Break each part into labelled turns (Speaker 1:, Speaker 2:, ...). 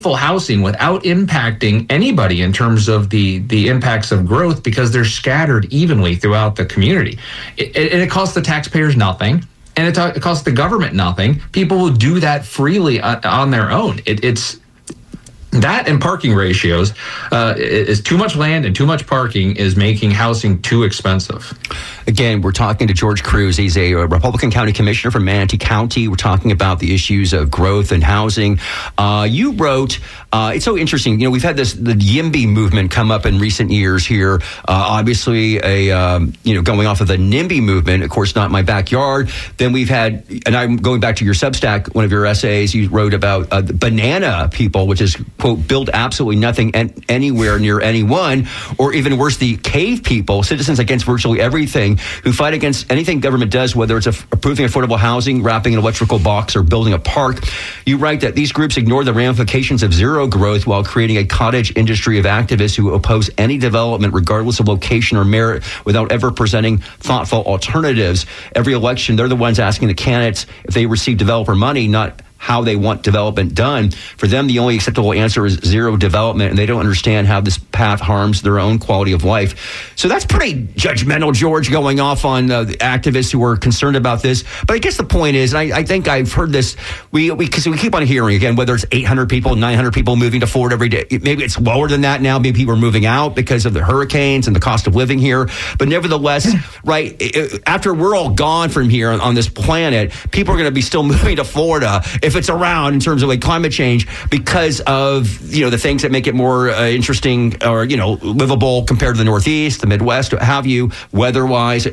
Speaker 1: housing without impacting anybody in terms of the impacts of growth, because they're scattered evenly throughout the community. It costs the taxpayers nothing, and it costs the government nothing. People will do that freely on their own. It's that, and parking ratios is too much land and too much parking is making housing too expensive.
Speaker 2: Again, we're talking to George Cruz. He's a Republican County Commissioner from Manatee County. We're talking about the issues of growth and housing. You wrote, it's so interesting. You know, we've had the YIMBY movement come up in recent years here. Obviously, going off of the NIMBY movement, of course, not my backyard. Then we've had, and I'm going back to your Substack, one of your essays, you wrote about the banana people, which is, quote, build absolutely nothing anywhere near anyone, or even worse, the cave people, citizens against virtually everything, who fight against anything government does, whether it's approving affordable housing, wrapping an electrical box, or building a park. You write that these groups ignore the ramifications of zero growth while creating a cottage industry of activists who oppose any development, regardless of location or merit, without ever presenting thoughtful alternatives. Every election, they're the ones asking the candidates if they receive developer money, not how they want development done. For them, the only acceptable answer is zero development, and they don't understand how this path harms their own quality of life. So that's pretty judgmental, George, going off on the activists who are concerned about this. But I guess the point is, and I think I've heard this, because we keep on hearing, again, whether it's 800 people, 900 people moving to Florida every day. Maybe it's lower than that now. Maybe people are moving out because of the hurricanes and the cost of living here. But nevertheless, right, after we're all gone from here on this planet, people are going to be still moving to Florida if it's around in terms of like climate change, because of, you know, the things that make it more interesting or, you know, livable compared to the Northeast, the Midwest, what have you, weather-wise.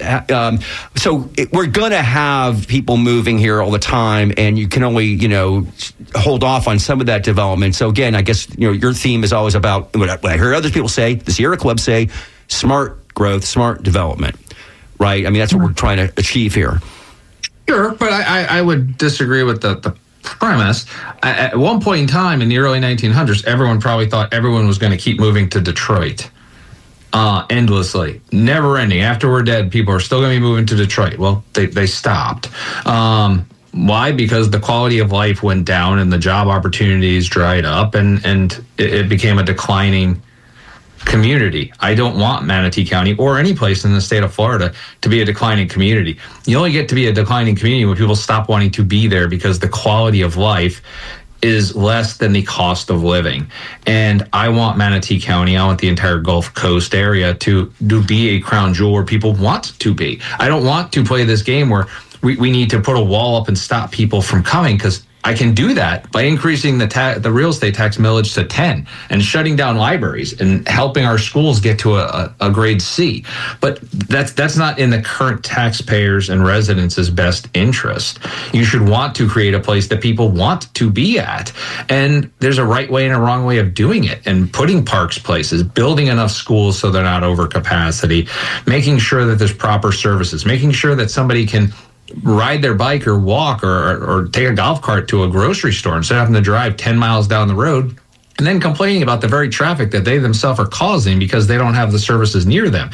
Speaker 2: So we're going to have people moving here all the time, and you can only, you know, hold off on some of that development. So again, I guess, you know, your theme is always about what I hear other people say, the Sierra Club say, smart growth, smart development, right? I mean, that's what we're trying to achieve here.
Speaker 1: Sure, but I would disagree with the premise. At one point in time in the early 1900s, everyone probably thought everyone was going to keep moving to Detroit endlessly, never ending. After we're dead, people are still going to be moving to Detroit. Well, they stopped. Why? Because the quality of life went down and the job opportunities dried up, and it became a declining community. I don't want Manatee County or any place in the state of Florida to be a declining community. You only get to be a declining community when people stop wanting to be there because the quality of life is less than the cost of living. And I want Manatee County, I want the entire Gulf Coast area to be a crown jewel where people want to be. I don't want to play this game where we need to put a wall up and stop people from coming, because I can do that by increasing the real estate tax millage to 10 and shutting down libraries and helping our schools get to a grade C. But that's not in the current taxpayers and residents' best interest. You should want to create a place that people want to be at. And there's a right way and a wrong way of doing it, and putting parks places, building enough schools so they're not over capacity, making sure that there's proper services, making sure that somebody can ride their bike or walk or take a golf cart to a grocery store instead of having to drive 10 miles down the road and then complaining about the very traffic that they themselves are causing because they don't have the services near them.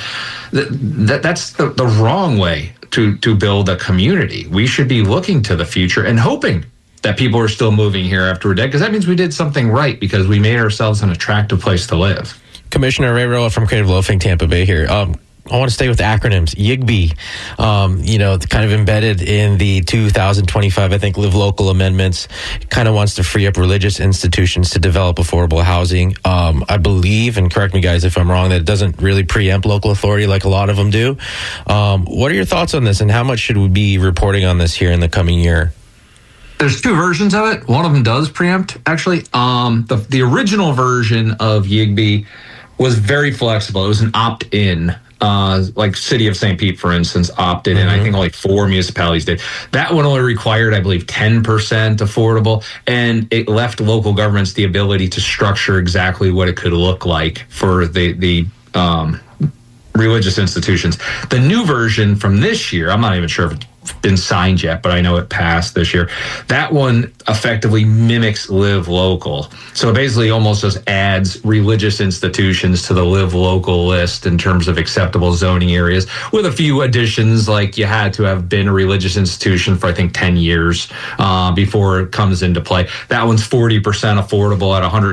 Speaker 1: That's the wrong way to build a community. We should be looking to the future and hoping that people are still moving here after we're dead, because that means we did something right, because we made ourselves an attractive place to live.
Speaker 3: Commissioner Ray Rolla from Creative Loafing, Tampa Bay here. I want to stay with acronyms. YIGBY, kind of embedded in the 2025, I think, Live Local amendments, kind of wants to free up religious institutions to develop affordable housing. I believe, and correct me guys if I'm wrong, that it doesn't really preempt local authority like a lot of them do. What are your thoughts on this, and how much should we be reporting on this here in the coming year?
Speaker 1: There's two versions of it. One of them does preempt, actually. The original version of YIGBY was very flexible. It was an opt-in. Like City of St. Pete, for instance, opted in. I think only 4 municipalities did. That one only required, I believe, 10% affordable, and it left local governments the ability to structure exactly what it could look like for the religious institutions. The new version from this year, I'm not even sure if been signed yet, but I know it passed this year. That one effectively mimics Live Local. So it basically almost just adds religious institutions to the Live Local list in terms of acceptable zoning areas, with a few additions, like you had to have been a religious institution for, I think, 10 years before it comes into play. That one's 40% affordable at